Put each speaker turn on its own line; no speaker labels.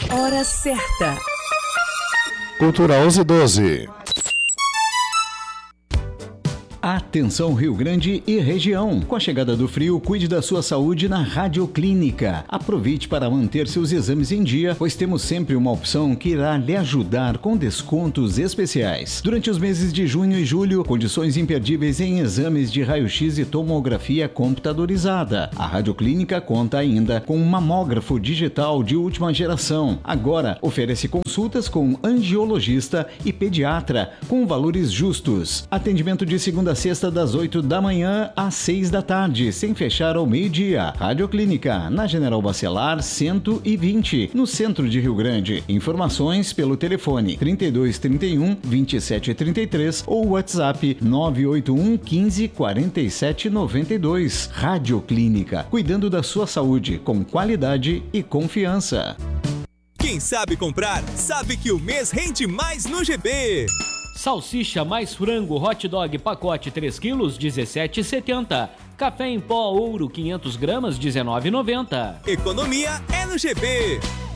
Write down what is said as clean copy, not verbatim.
Hora certa.
Cultura 11:12.
Atenção Rio Grande e região. Com a chegada do frio, cuide da sua saúde na Radioclínica. Aproveite para manter seus exames em dia, pois temos sempre uma opção que irá lhe ajudar com descontos especiais. Durante os meses de junho e julho, condições imperdíveis em exames de raio-x e tomografia computadorizada. A Radioclínica conta ainda com um mamógrafo digital de última geração. Agora, oferece consultas com angiologista e pediatra com valores justos. Atendimento de segunda a sexta das 8 da manhã às 6 da tarde, sem fechar ao meio-dia. Radioclínica, na General Bacelar 120, no centro de Rio Grande. Informações pelo telefone 3231 2733 ou WhatsApp 981 15 47 92. Radioclínica, cuidando da sua saúde com qualidade e confiança.
Quem sabe comprar, sabe que o mês rende mais no GB.
Salsicha mais frango hot dog pacote 3 quilos, 17,70. Café em pó ouro 500 gramas, 19,90.
Economia é no GB.